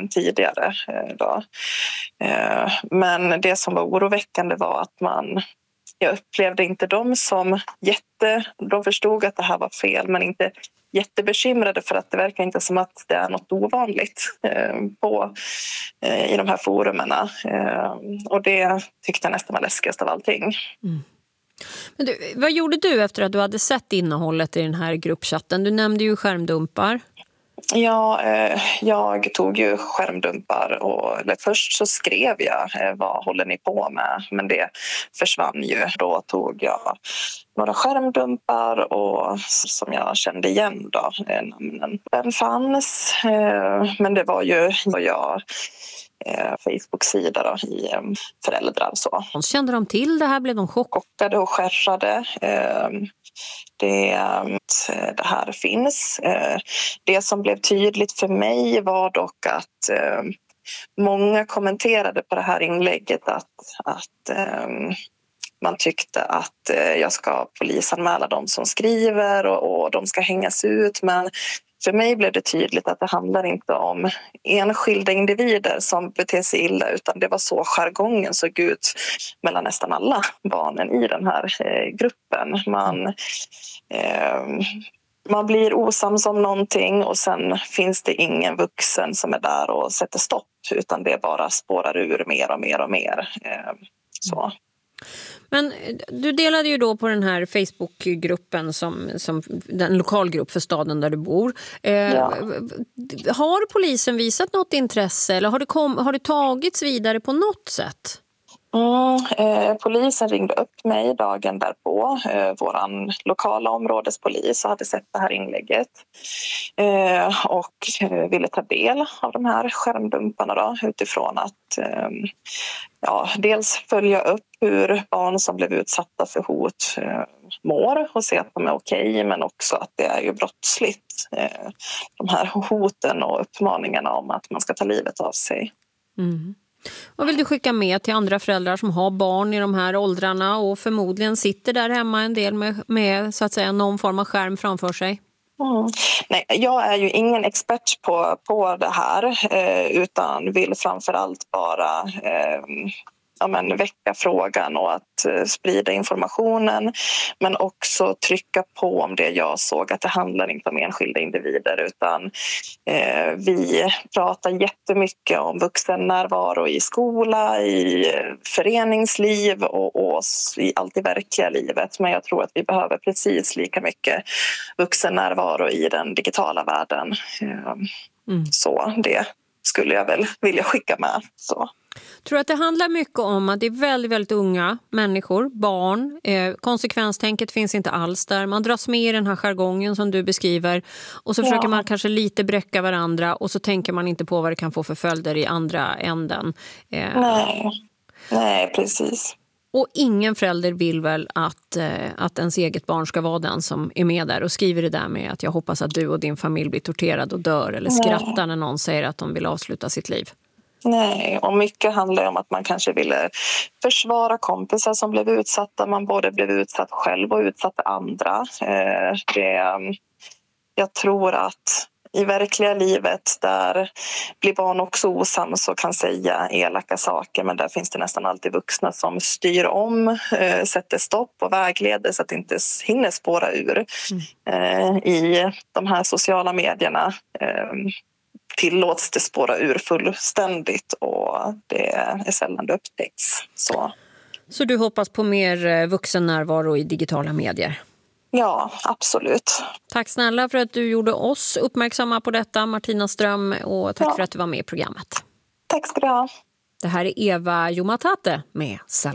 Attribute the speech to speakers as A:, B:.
A: tidigare. Då. Men det som var oroväckande var att jag upplevde inte dem som de förstod att det här var fel, men inte jättebekymrade, för att det verkar inte som att det är något ovanligt i de här forumerna. Och det tyckte jag nästan var läskigast av allting.
B: Mm. Men vad gjorde du efter att du hade sett innehållet i den här gruppchatten? Du nämnde ju skärmdumpar.
A: Ja, jag tog ju skärmdumpar eller först så skrev jag vad håller ni på med, men det försvann ju. Då tog jag några skärmdumpar och som jag kände igen då, namnen. Den fanns, men det var ju Facebook-sida då, i föräldrar så.
B: Kände de till det här? Blev de
A: chockade och skärrade? Det här finns. Det som blev tydligt för mig var dock att många kommenterade på det här inlägget att man tyckte att jag ska polisanmäla de som skriver och de ska hängas ut, men för mig blev det tydligt att det handlar inte om enskilda individer som beter sig illa, utan det var så jargongen såg ut mellan nästan alla barnen i den här gruppen. Man blir osams om någonting och sen finns det ingen vuxen som är där och sätter stopp, utan det bara spårar ur mer och mer och mer. Så. Men
B: du delade ju då på den här Facebookgruppen som en lokalgrupp för staden där du bor.
A: Ja.
B: Har polisen visat något intresse eller har det tagits vidare på något sätt?
A: Polisen ringde upp mig dagen därpå. Våran lokala områdespolis hade sett det här inlägget och ville ta del av de här skärmdumparna då, utifrån att dels följa upp hur barn som blev utsatta för hot mår och se att de är okej, men också att det är ju brottsligt, de här hoten och uppmaningarna om att man ska ta livet av sig.
B: Mm. Vad vill du skicka med till andra föräldrar som har barn i de här åldrarna och förmodligen sitter där hemma en del med så att säga någon form av skärm framför sig?
A: Nej, jag är ju ingen expert på det här utan vill framförallt bara väcka frågan och att sprida informationen, men också trycka på om det jag såg, att det handlar inte om enskilda individer, utan vi pratar jättemycket om vuxennärvaro i skola, i föreningsliv och i allt det verkliga livet, men jag tror att vi behöver precis lika mycket vuxennärvaro i den digitala världen. Så det skulle jag väl vilja skicka med. Så.
B: Tror att det handlar mycket om att det är väldigt, väldigt unga människor, barn. Konsekvenstänket finns inte alls där. Man dras med i den här jargongen som du beskriver och så försöker man kanske lite bräcka varandra och så tänker man inte på vad det kan få för följder i andra änden.
A: Nej, precis.
B: Och ingen förälder vill väl att ens eget barn ska vara den som är med där och skriver det där med att jag hoppas att du och din familj blir torterad och dör eller skrattar när någon säger att de vill avsluta sitt liv.
A: Nej, och mycket handlar om att man kanske ville försvara kompisar som blev utsatta. Man både blev utsatt själv och utsatte andra. Jag tror att i verkliga livet där blir barn också osams och kan säga elaka saker, men där finns det nästan alltid vuxna som styr om, sätter stopp och vägleder så att det inte hinner spåra ur. I de här sociala medierna tillåts det spåra ur fullständigt och det är sällan det upptäcks. Så
B: du hoppas på mer vuxennärvaro i digitala medier?
A: Ja, absolut.
B: Tack snälla för att du gjorde oss uppmärksamma på detta, Martina Ström, och tack för att du var med i programmet.
A: Tack ska du ha.
B: Det här är Eva Jomatate med